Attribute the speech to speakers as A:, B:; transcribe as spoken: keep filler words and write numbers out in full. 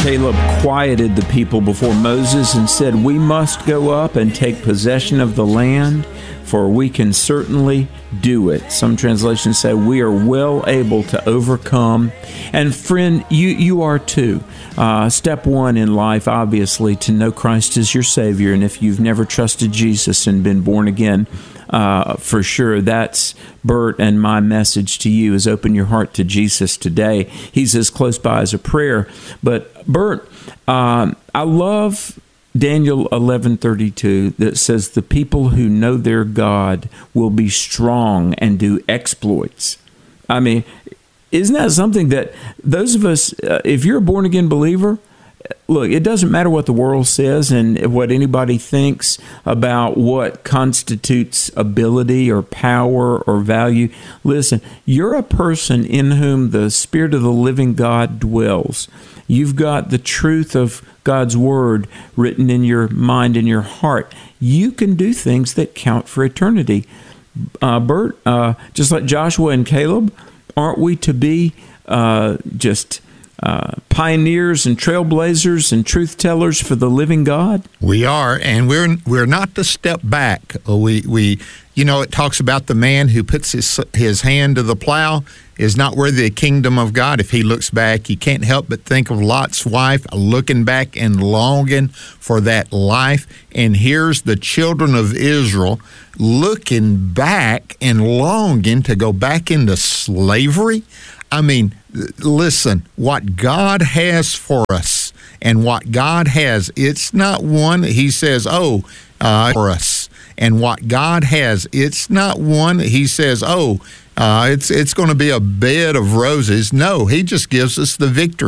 A: Caleb quieted the people before Moses and said, "We must go up and take possession of the land, for we can certainly do it." Some translations say we are well able to overcome. And friend, you, you are too. Uh, step one in life, obviously, to know Christ as your Savior. And if you've never trusted Jesus and been born again, uh, for sure, that's Bert and my message to you is open your heart to Jesus today. He's as close by as a prayer. But Bert, um, I love Daniel eleven thirty-two that says the people who know their God will be strong and do exploits. I mean, isn't that something that those of us, uh, if you're a born-again believer, look, it doesn't matter what the world says and what anybody thinks about what constitutes ability or power or value. Listen, you're a person in whom the Spirit of the living God dwells. You've got the truth of God's Word written in your mind and your heart. You can do things that count for eternity. Uh, Bert, uh, just like Joshua and Caleb, aren't we to be uh, just uh, pioneers and trailblazers and truth tellers for the living God?
B: We are, and we're we're not to step back. We we you know it talks about the man who puts his his hand to the plow is not worthy of the kingdom of God. If he looks back, you can't help but think of Lot's wife looking back and longing for that life. And here's the children of Israel looking back and longing to go back into slavery. I mean, listen, what God has for us and what God has, it's not one, he says, oh, uh, for us. And what God has, it's not one, he says, oh, Uh, it's it's going to be a bed of roses. No, he just gives us the victory.